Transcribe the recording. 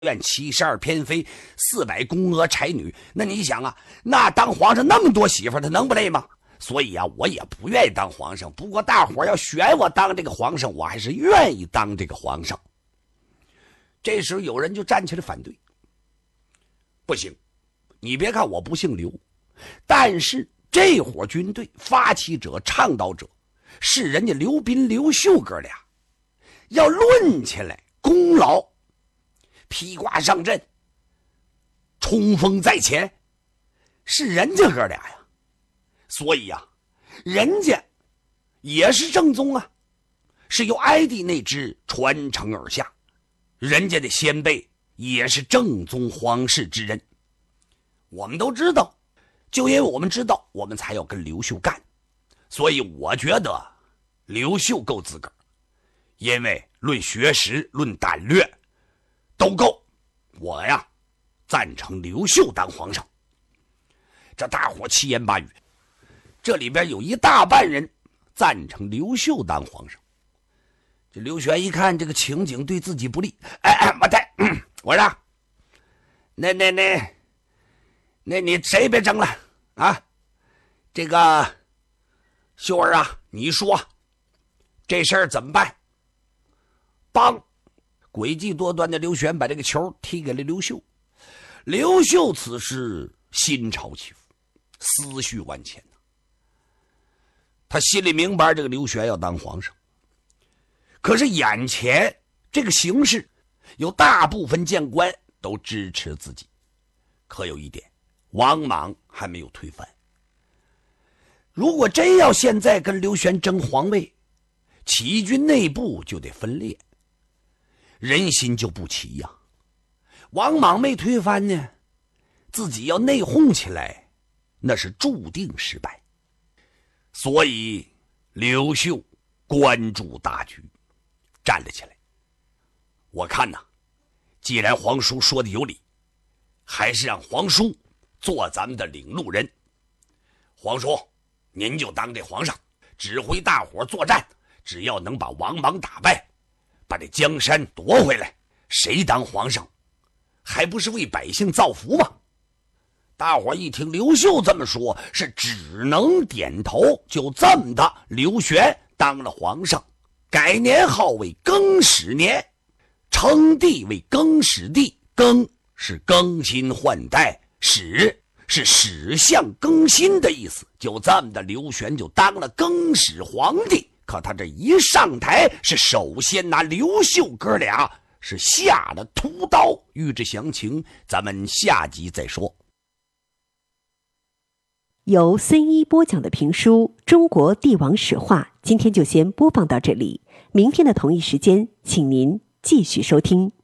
愿72偏妃，400宫娥才女。那你想啊，那当皇上那么多媳妇他能不累吗？所以啊，我也不愿意当皇上。不过大伙要选我当这个皇上，我还是愿意当这个皇上。这时候有人就站起来反对，不行，你别看我不姓刘，但是这伙军队发起者、倡导者是人家刘斌、刘秀哥俩，要论起来功劳，披挂上阵，冲锋在前，是人家哥俩呀。所以啊，人家也是正宗啊，是由哀帝那支传承而下，人家的先辈也是正宗皇室之人。我们都知道，就因为我们知道，我们才要跟刘秀干。所以我觉得刘秀够资格，因为论学识、论胆略都够。我呀，赞成刘秀当皇上。这大伙七言八语，这里边有一大半人赞成刘秀当皇上。这刘玄一看这个情景对自己不利，我说，那你谁别争了啊？这个秀儿啊，你说这事儿怎么办？帮诡计多端的刘玄把这个球踢给了刘秀。刘秀此时心潮起伏，思绪万千。他心里明白这个刘玄要当皇上，可是眼前这个形势，有大部分谏官都支持自己。可有一点，王莽还没有推翻。如果真要现在跟刘玄争皇位，起义军内部就得分裂，人心就不齐呀。王莽没推翻呢，自己要内讧起来，那是注定失败。所以刘秀关注大局，站了起来。我看呐，既然皇叔说的有理，还是让皇叔做咱们的领路人。皇叔，您就当这皇上，指挥大伙作战，只要能把王莽打败，把这江山夺回来，谁当皇上还不是为百姓造福吗？大伙一听刘秀这么说，是只能点头。就这么的，刘玄当了皇上，改年号为更始年，称帝为更始帝。更是更新换代，始是始相更新的意思。就这么的，刘玄就当了更始皇帝。可他这一上台，是首先拿刘秀哥俩是下了屠刀。欲知详情，咱们下集再说。 由孙一播讲的评书《中国帝王史话》，今天就先播放到这里。明天的同一时间，请您继续收听。